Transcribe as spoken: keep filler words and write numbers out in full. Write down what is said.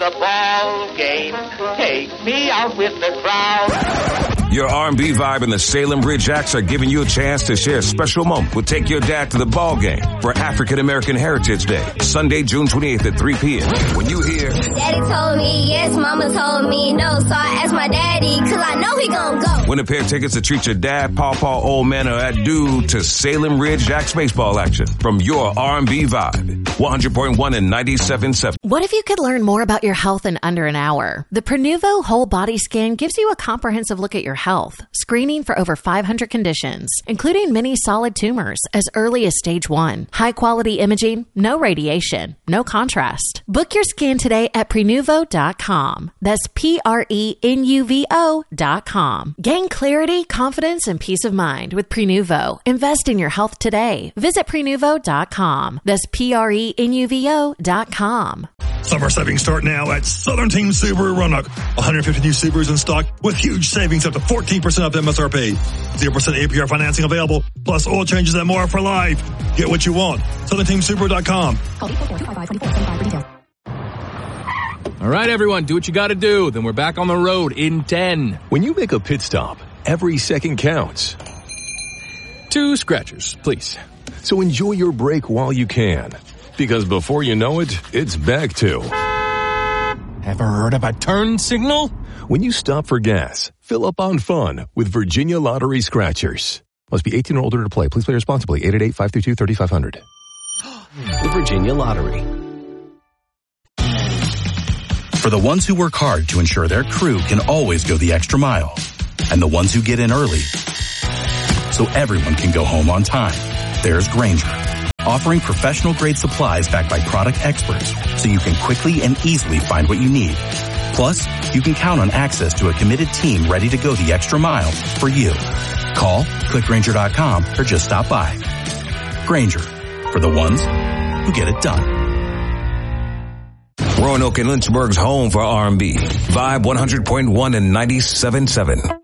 the ball game. Take me out with the crowd. Your R and B vibe and the Salem Bridge Acts are giving you a chance to share a special moment with Take Your Dad to the Ball Game for African American Heritage Day, Sunday, June twenty-eighth at three p.m. When you hear, Daddy told me yes, Mama told me no, so I asked my daddy, cause I know he gon' go. Win a pair of tickets to treat your dad, pawpaw, old man, or that dude to Salem Ridge Acts baseball action from your R and B vibe, one hundred point one and ninety-seven point seven. What if you could learn more about your health in under an hour? The Prenuvo Whole Body Scan gives you a comprehensive look at your health, screening for over five hundred conditions, including many solid tumors as early as stage one. High quality imaging, no radiation, no contrast. Book your scan today at prenuvo dot com. That's P R E N U V O dot com. Gain clarity, confidence, and peace of mind with Prenuvo. Invest in your health today. Visit prenuvo dot com. That's P R E N U V O dot com. Summer savings start now at Southern Team Subaru Roanoke. one hundred fifty new Subarus in stock with huge savings up to fourteen percent off M S R P. zero percent A P R financing available, plus oil changes and more for life. Get what you want. Southern Team Subaru dot com. Call eight four four, two five five, two four seven five for details. All right, everyone, do what you got to do. Then we're back on the road in ten. When you make a pit stop, every second counts. Two scratchers, please. So enjoy your break while you can. Because before you know it, it's back to... Ever heard of a turn signal? When you stop for gas, fill up on fun with Virginia Lottery Scratchers. Must be eighteen or older to play. Please play responsibly. eight eight eight, five three two, three five zero zero. The Virginia Lottery. For the ones who work hard to ensure their crew can always go the extra mile. And the ones who get in early so everyone can go home on time. There's Grainger, offering professional-grade supplies backed by product experts so you can quickly and easily find what you need. Plus, you can count on access to a committed team ready to go the extra mile for you. Call, click Grainger dot com, or just stop by. Grainger, for the ones who get it done. Roanoke and Lynchburg's home for R and B. Vibe one hundred point one and ninety-seven point seven.